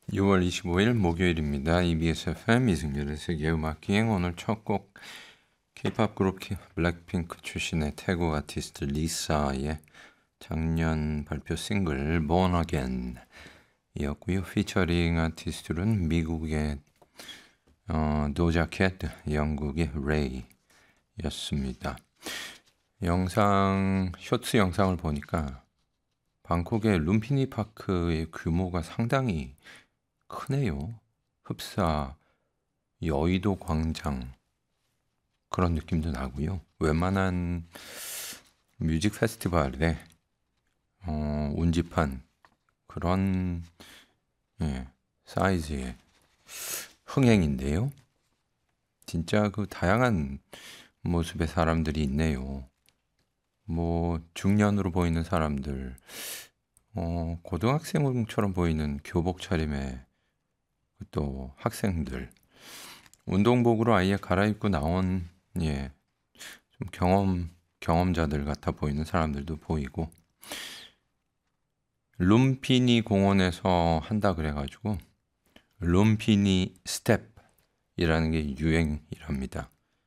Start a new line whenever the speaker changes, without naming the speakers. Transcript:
6월 25일 목요일입니다. EBS FM 이승열의 세계음악기행. 오늘 첫 곡 K-pop 그룹 블랙핑크 출신의 태국 아티스트 리사의 작년 발표 싱글 Born Again 이었고요. 피처링 아티스트는 미국의 도자 캣, 영국의 레이 였습니다. 쇼츠 영상을 보니까 방콕의 룸피니 파크의 규모가 상당히 크네요. 흡사, 여의도 광장 그런 느낌도 나고요. 웬만한 뮤직 페스티벌에 운집한 그런 사이즈의 흥행인데요. 진짜 그 다양한 모습의 사람들이 있네요. 뭐 중년으로 보이는 사람들, 고등학생처럼 보이는 교복 차림의 또 학생들, 운동복으로 아예 갈아입고 나온 좀 경험자들 같아 보이는 사람들도 보이고, 룸피니 공원에서 한다 그래가지고 룸피니 스텝이라는 게 유행이랍니다.